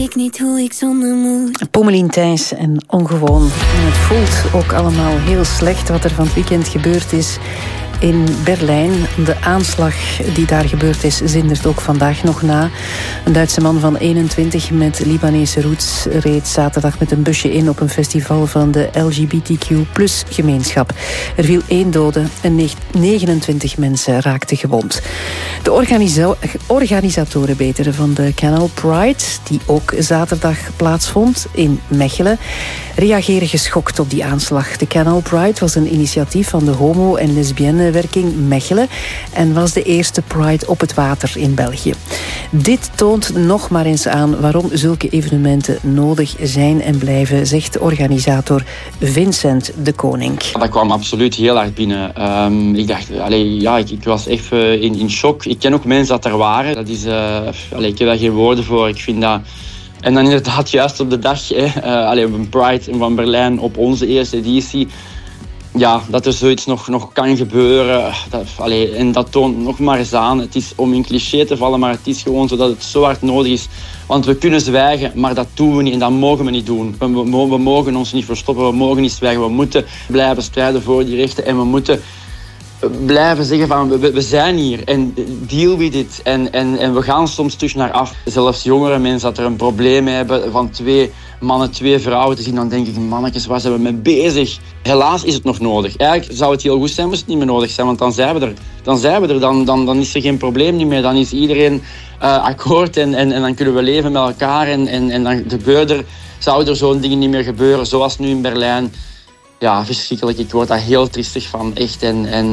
Ik niet hoe ik zonder moet. Pommelien Thijs en Ongewoon. En het voelt ook allemaal heel slecht wat er van het weekend gebeurd is in Berlijn. De aanslag die daar gebeurd is zindert ook vandaag nog na. Een Duitse man van 21 met Libanese roots reed zaterdag met een busje in op een festival van de LGBTQ+-gemeenschap. Er viel 1 dode en 29 mensen raakten gewond. De organisatoren van de Canal Pride, die ook zaterdag plaatsvond in Mechelen, reageren geschokt op die aanslag. De Canal Pride was een initiatief van de homo- en lesbiennewerking Mechelen en was de eerste Pride op het water in België. Dit toont nog maar eens aan waarom zulke evenementen nodig zijn en blijven, zegt organisator Vincent de Koning. Dat kwam absoluut heel hard binnen. Ik dacht, ik was even in shock. Ik ken ook mensen dat er waren. Dat is, ik heb daar geen woorden voor. Ik vind dat... En dan inderdaad juist op de dag, op een Pride van Berlijn, op onze eerste editie, ja, dat er zoiets nog kan gebeuren. En dat toont nog maar eens aan. Het is om in cliché te vallen, maar het is gewoon zo dat het zo hard nodig is. Want we kunnen zwijgen, maar dat doen we niet en dat mogen we niet doen. We mogen ons niet verstoppen, we mogen niet zwijgen. We moeten blijven strijden voor die rechten en we moeten blijven zeggen van we zijn hier en deal with it. En we gaan soms terug naar af. Zelfs jongere mensen dat er een probleem hebben van 2 mannen, 2 vrouwen te zien, dan denk ik, mannetjes, waar zijn we mee bezig? Helaas is het nog nodig. Eigenlijk zou het heel goed zijn, moest het niet meer nodig zijn, want dan zijn we er. Dan is er geen probleem niet meer. Dan is iedereen akkoord en dan kunnen we leven met elkaar en dan zouden er zo'n dingen niet meer gebeuren, zoals nu in Berlijn. Ja, verschrikkelijk. Ik word daar heel triestig van, echt.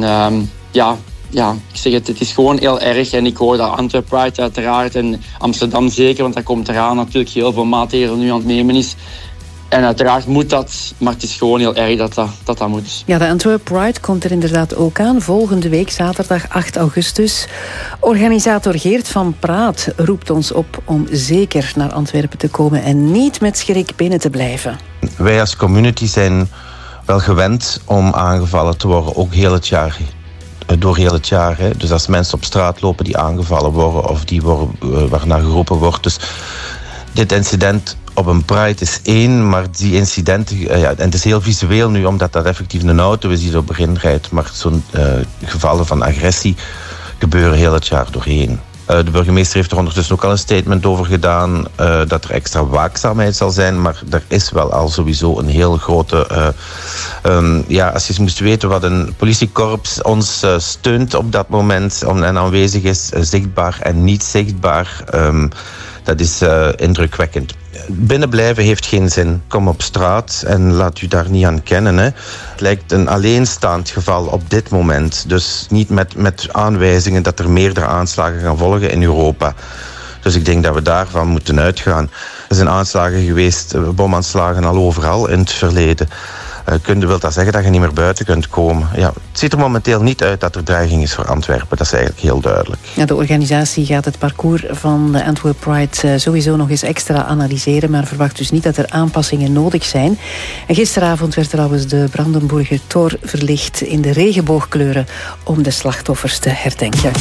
Ik zeg het is gewoon heel erg. En ik hoor dat Antwerp Pride uiteraard en Amsterdam zeker, want dat komt eraan natuurlijk heel veel maatregelen nu aan het nemen is. En uiteraard moet dat, maar het is gewoon heel erg dat moet. Ja, de Antwerp Pride komt er inderdaad ook aan. Volgende week, zaterdag 8 augustus. Organisator Geert van Praat roept ons op om zeker naar Antwerpen te komen en niet met schrik binnen te blijven. Wij als community zijn wel gewend om aangevallen te worden, ook heel het jaar. Door heel het jaar. Hè. Dus als mensen op straat lopen die aangevallen worden of die waarnaar geroepen wordt. Dus dit incident op een Pride is 1, maar die incidenten, en het is heel visueel nu, omdat dat effectief een auto is die er erin rijdt, maar zo'n gevallen van agressie gebeuren heel het jaar doorheen. De burgemeester heeft er ondertussen ook al een statement over gedaan dat er extra waakzaamheid zal zijn, maar er is wel al sowieso een heel grote... als je moest weten wat een politiekorps ons steunt op dat moment en aanwezig is, zichtbaar en niet zichtbaar, dat is indrukwekkend. Binnen blijven heeft geen zin. Kom op straat en laat u daar niet aan kennen. Hè. Het lijkt een alleenstaand geval op dit moment. Dus niet met aanwijzingen dat er meerdere aanslagen gaan volgen in Europa. Dus ik denk dat we daarvan moeten uitgaan. Er zijn aanslagen geweest, bomaanslagen al overal in het verleden. Wil dat zeggen dat je niet meer buiten kunt komen? Ja, het ziet er momenteel niet uit dat er dreiging is voor Antwerpen. Dat is eigenlijk heel duidelijk. Ja, de organisatie gaat het parcours van de Antwerp Pride sowieso nog eens extra analyseren, maar verwacht dus niet dat er aanpassingen nodig zijn. En gisteravond werd trouwens de Brandenburger Tor verlicht in de regenboogkleuren om de slachtoffers te herdenken.